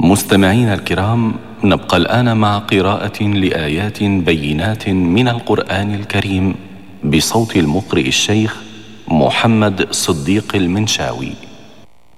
مستمعين الكرام، نبقى الآن مع قراءة لآيات بينات من القرآن الكريم بصوت المقرئ الشيخ محمد صديق المنشاوي.